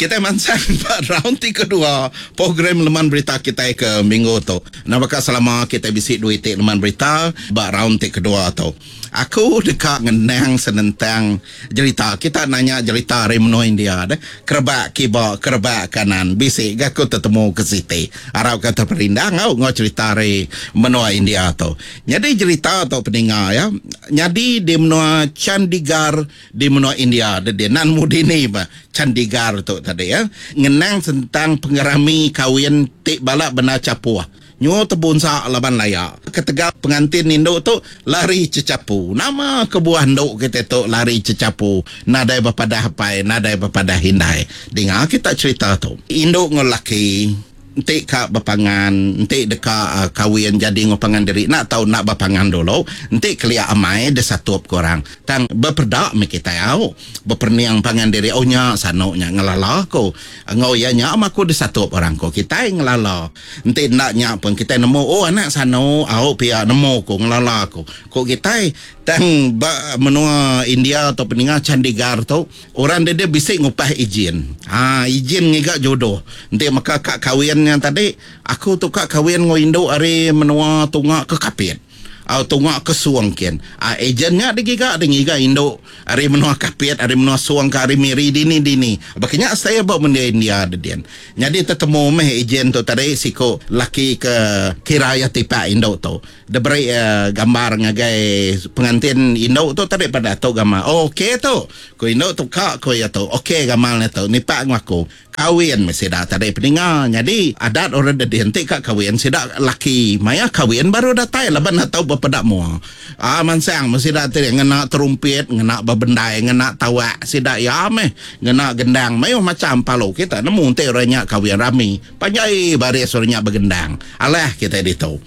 kita mansang round kedua program Leman Berita kita ke minggu tu. Nampak selama kita bisik dua itik Leman Berita round kedua tu. Aku dekat ngenang senentang cerita. Kita nanya cerita Remno India deh. Kerbak kibak, kerbak kanan. Bisik aku tetemu ke Siti. Harap kata perindah ngau cerita menua India tu. Jadi cerita tu pendengar ya. Jadi di menua Chandigarh di menua India dia nan mudini ba Chandigarh tu tadi ya. Ngenang tentang pengerami kawin tik balak benar capuah. Nyo tebun sa laban laya. Ketegak pengantin Indo tu lari cecapu. Nama kebuah ndok kita tu lari cecapu. Nadai bapadah hapai, nadai bapadah hindai. Dengar kita cerita tu. Indo ngolaki entik kak bapangan, entik dekat kawin jadi ngopangan diri. Nak tahu nak bapangan dulu, entik kelia amai de satu korang. Tang berperdak me kita au. Berperniang pangan diri oh nya sanoknya ngelala ko. Ngau ya nya aku de satu orang ko. Kita ngelala. Entik nak nya pun kita nemu oh anak sano au pia nemu ko ngelala ko. Ko kita tang menua India atau peningat Chandigarh tu orang dia bisik ngupah izin. Izin ngigak jodoh. Entik maka kak kawin yang tadi aku tu kak kahwin ngo Indo ari menua tungak ke kapit atau tungak ke suang ken ejennya digiga Indo ari menua kapit ari menua suang ke ari miri dini bakanya saya bawa benda India dedian jadi tetemu meh ejen tu tadi siko laki ke kiraya tipa Indo tu deberi gambar ngagai pengantin Indo tu tadi pada tu gambar okey tu ko Indo tu kak ko ya tu okey gamalnya tu nipak ngaku kawin mesida tadi peningat jadi adat orang dah dihentik kat kawin sida laki maya kawin baru datai laban nak tahu bepedak mua mansang mesida tadi ngena terumpet ngena babendai ngena tawak sida ya meh ngena gendang mayo macam palo kita nemu te orangnya kawin rami panjai baris orangnya begendang alah kita ditau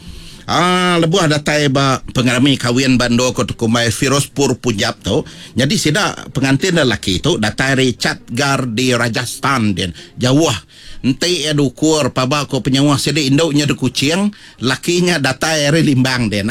lebuh datai ba pengarami kawin bando ko tukumai Firozpur Punjab tu. Jadi sida pengantin lelaki tu datai dari Chatgarh di Rajasthan dan jauh. Enti adu kur paba ko penyawa sida indoknya de kucing, lakinya datai dari Limbang den.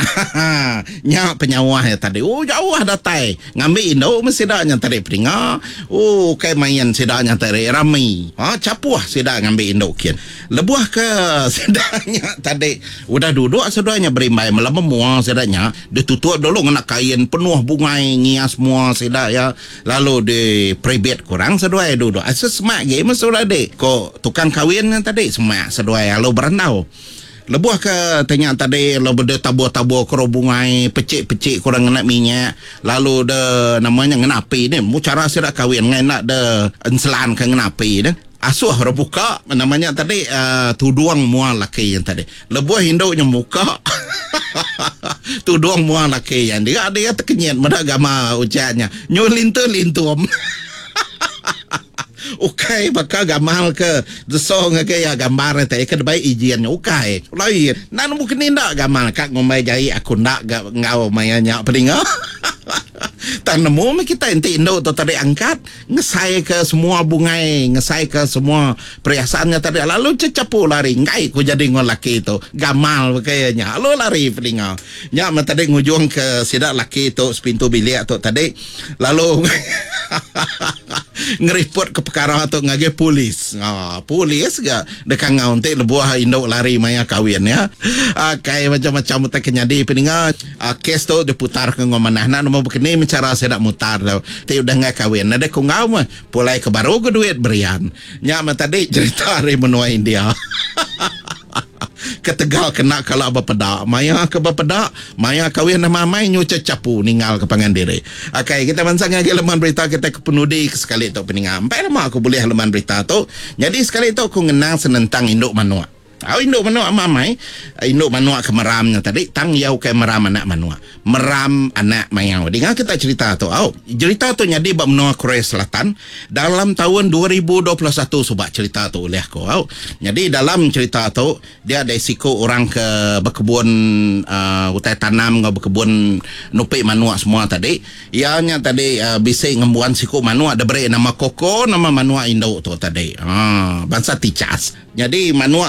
Nya penyawa ya tadi. Jauh datai. Ngambil indok mesidanya tadi peringa. Kai main sidanya tadi rami. Capuah sida ngambil indok kian. Lebuh ke sidanya tadi udah duduk sedanya berimbai malam semua sedanya ditutup dulu kena kain penuh bungai ngias semua sedak ya lalu di private kurang sedua duduk asa semak game sudah dek kok tukang kawin yang tadi semak sedua lalu berendau lebuh ke tanya tadi lalu de tabur-tabur kero bungai pecik-pecik kurang kena minyak lalu de namanya ngena api ni mu cara sedak kawin ngena de enselan ke ngena api ni asuh buka namanya tadi tuduang mual laki yang tadi lebuh hinduknya muka tuduang mual laki yang dia terkenyat mana agama ujarnya nyolintu-lintum ukai bakal gamal ke desong ke ya gambar tadi ke baik izinnya ukai lain nan mungkin ndak gamal kak ngomai jai aku ndak ngau mayanya peninga tak nemu kita enti Indo tu tadi angkat ngesai ke semua bungai ngesai ke semua perhiasannya tadi lalu cecapu lari ngai ku jadi ngol laki itu gamal kayaknya lalu lari peninga nya tadi ngujung ke sidak laki itu pintu bilik tu tadi lalu ngeripot ke perkara tu ngage polis polis ga dekat ngau enti lebuah Indo lari maya kawin ya kayak macam-macam tak kenyadi peninga kes tu diputar ke ngomanah nak mau begini cara saya nak mutar tau. Tapi udah nggak kawin. Ada ku ngau mah. Pulai ke baru ke duit berian. Nyak tadi cerita dari menua India. Ketegal kena kalau bapedak. Maya ke bapedak. Maya kawin nama mai nyuca capu ninggal ke pangan diri. Okay, kita mansang lagi leman berita kita ke penudi sekali tu peningan. Sampai lama aku boleh leman berita tu. Jadi sekali tu aku ngenang senentang induk manua. Induk manua mamai induk manua ke meramnya tadi tang yau ke meram anak manua meram anak mayau dengar kita cerita tu cerita tu jadi bab menua Korea Selatan dalam tahun 2021 sebab cerita tu oleh aku jadi dalam cerita tu dia ada risiko orang ke berkebun hutan tanam ke berkebun nupik manua semua tadi ianya tadi bisa ngembuan siku manua ada beri nama koko nama manua induk tu tadi bangsa ticas jadi manua tu tadi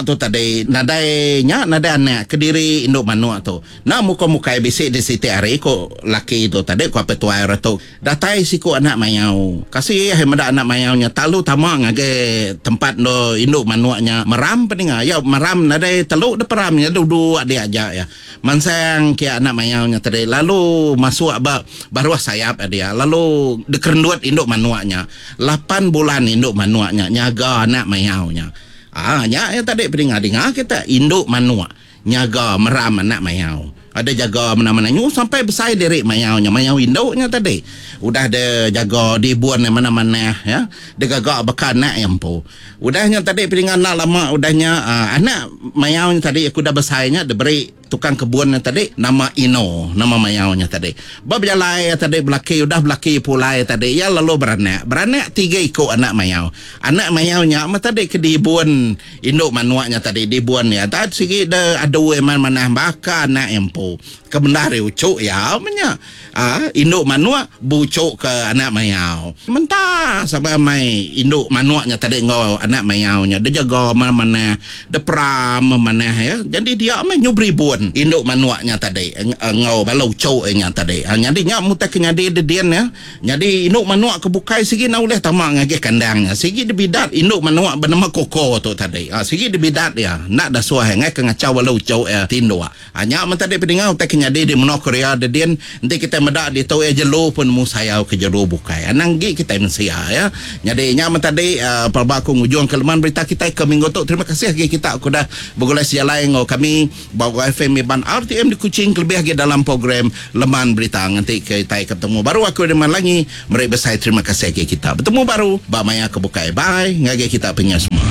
nadai anak Kediri induk manua tu. Na muka-muka bisik di siti hari ko laki tu tadi ko apa tuai ratu. Datai siku anak mayau. Kasih mada anak mayaunya talu tamak ngage tempat no induk manuanya meram peninga. Ya meram nadai teluk de peram ya dua dia aja ya. Mansang kia anak mayaunya tadi lalu masuk baru sayap dia. Lalu dekerenduat induk manuanya. 8 bulan induk manuanya nyaga anak mayaunya. Ya tadi peringat kita induk manua nyaga meram anak mayau. Ada jaga mana-mana nyu sampai besar diri mayaunya, mayau induknya tadi. Udah ada jaga di buan mana-mana ya. Dia gagak bekan anak yang po. Udahnya tadi peringat nak lama udahnya anak mayaunya tadi aku dah besarnya diberi tukang kebunnya tadi nama Ino, nama mayaunya tadi. Bab jalai tadi belaki pulai tadi ya lalu beranak 3 ikut anak mayau. Anak mayaunya tadi ke di buan induk manuaknya tadi di buan ya. Tadi sikit dah ada mana baka anak empo. Kebenar ucuk ya menya. Induk manuak bucuk ke anak mayau. Mentah sampai mai induk manuaknya tadi ngau anak mayaunya. Dia jaga mana-mana, dia peram mana ya. Jadi dia nyubri buan induk manuaknya tadi ngau balau cownya tadi jadi nya mutak nyadi dedian ya jadi induk manuak kebukai sigi na oleh tamak ngage kandangnya sigi dibidat induk manuak bernama Koko tu tadi sigi dibidat ya nak dah suah ngai ke ngacau balau cow tindo nya men tadi pedingau tak nyadi di menok Korea dedian nanti kita medak di tau jelo pun mu sayau ke jero bukai anang gi kita mensia ya jadi nya men tadi perbaku ngujung kelemahan berita kita ke minggu tu terima kasih lagi kita aku dah bergolai sialai ngau kami bawa FM Ban RTM di Kuching lebih lagi dalam program Leman Berita nanti kita ketemu baru aku dengan lagi mereka besar terima kasih ke kita bertemu baru Mbak Maya kebukai bye ngage kita punya semua